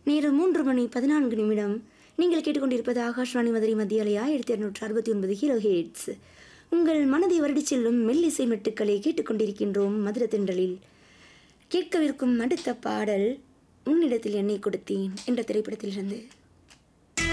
நேரம் 3 மணி 14 நிமிடம். நீங்கள் கேட்டுக்கொண்டிருப்பது ஆகாஷ்வாணி மதுரை மத்திய அலை 1269 கிலோ ஹெர்ட்ஸ். உங்கள் மனதை வருடிச் செல்லும் மெல்லிசை மெட்டுக்களை கேட்டுக்கொண்டிருக்கின்றோம் மதுர தென்றலில். கேட்கவிருக்கும் அடுத்த பாடல் உன்னிடத்தில் என்னை கொடுத்தேன் என்ற திரைப்படத்திலிருந்து.